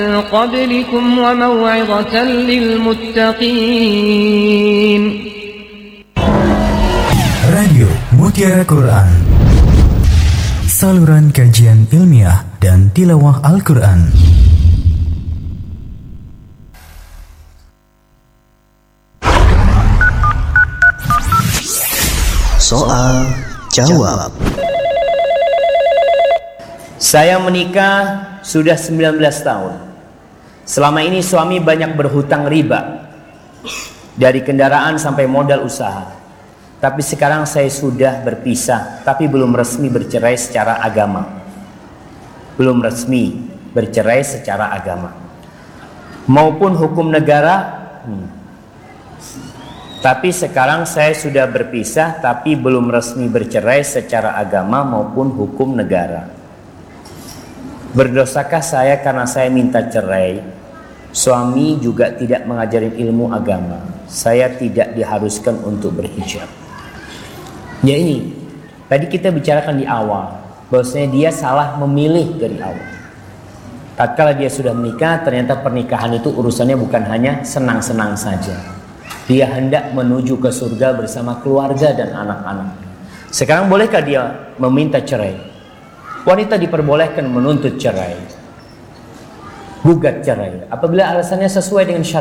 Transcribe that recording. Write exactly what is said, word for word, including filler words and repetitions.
قبلكم وموعظة للمتقين. Radio Mutiara Quran, saluran kajian ilmiah dan tilawah Al-Quran. Soal jawab. Saya menikah sudah sembilan belas tahun. Selama ini suami banyak berhutang riba, dari kendaraan sampai modal usaha. Tapi sekarang saya sudah berpisah, tapi belum resmi bercerai secara agama. Belum resmi bercerai secara agama. Maupun hukum negara. Hmm. Tapi sekarang saya sudah berpisah, tapi belum resmi bercerai secara agama maupun hukum negara. Berdosakah saya karena saya minta cerai? Suami juga tidak mengajarin ilmu agama. Saya tidak diharuskan untuk berhijab. Ya ini, tadi kita bicarakan di awal, bahwasanya dia salah memilih dari awal. Tatkala dia sudah menikah, ternyata pernikahan itu urusannya bukan hanya senang-senang saja. Dia hendak menuju ke surga bersama keluarga dan anak-anak. Sekarang bolehkah dia meminta cerai? Wanita diperbolehkan menuntut cerai, gugat cerai, apabila alasannya sesuai dengan syariat.